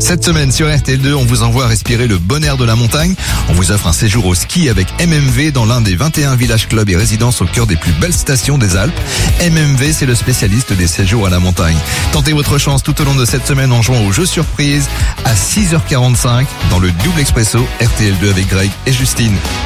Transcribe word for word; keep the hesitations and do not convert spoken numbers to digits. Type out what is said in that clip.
Cette semaine sur R T L deux, on vous envoie respirer le bon air de la montagne. On vous offre un séjour au ski avec M M V dans l'un des vingt et un villages clubs et résidences au cœur des plus belles stations des Alpes. M M V, c'est le spécialiste des séjours à la montagne. Tentez votre chance tout au long de cette semaine en jouant au jeu surprise à six heures quarante-cinq dans le double expresso R T L deux avec Greg et Justine.